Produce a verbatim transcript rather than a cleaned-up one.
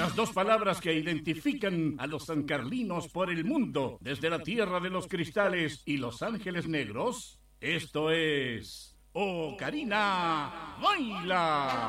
Las dos palabras que identifican a los sancarlinos por el mundo, desde la tierra de los cristales y los ángeles negros. Esto es... ¡Oh, Karina, baila!